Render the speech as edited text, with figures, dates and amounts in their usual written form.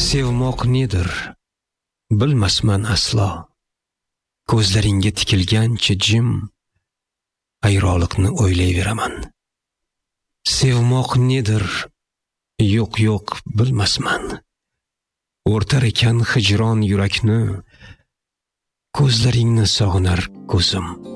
Sevmoq nedir? Bilmasman aslo. Ko'zlaringga tikilgancha jim, ayroliqni o'ylayveraman. Sevmoq nedir? Yo'q, bilmasman. O'rtar ekan hijron yurakni, ko'zlaringni sog'inar ko'zim.